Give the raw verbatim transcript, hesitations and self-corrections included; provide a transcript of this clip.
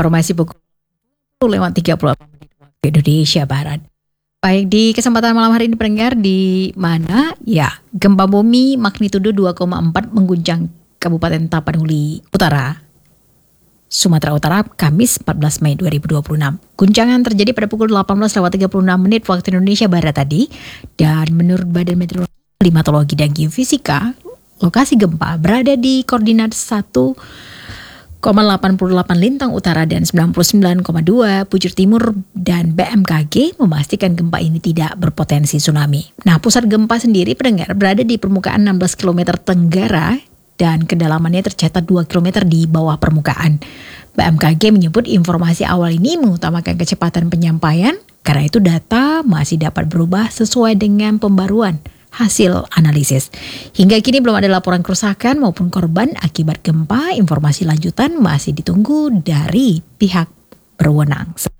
informasi pukul lewat tiga puluh menit waktu Indonesia Barat. Baik, di kesempatan malam hari ini pendengar, di mana ya gempa bumi magnitudo dua koma empat mengguncang Kabupaten Tapanuli Utara, Sumatera Utara, Kamis empat belas Mei dua ribu dua puluh enam. Guncangan terjadi pada pukul delapan belas lewat tiga puluh enam menit waktu Indonesia Barat tadi. Dan menurut Badan Meteorologi, Klimatologi dan Geofisika, lokasi gempa berada di koordinat satu koma delapan delapan Lintang Utara dan sembilan puluh sembilan koma dua Bujur Timur, dan B M K G memastikan gempa ini tidak berpotensi tsunami. Nah, pusat gempa sendiri pendengar berada di permukaan enam belas kilometer tenggara dan kedalamannya tercatat dua kilometer di bawah permukaan. B M K G menyebut informasi awal ini mengutamakan kecepatan penyampaian, karena itu data masih dapat berubah sesuai dengan pembaruan hasil analisis. Hingga kini belum ada laporan kerusakan maupun korban akibat gempa. Informasi lanjutan masih ditunggu dari pihak berwenang.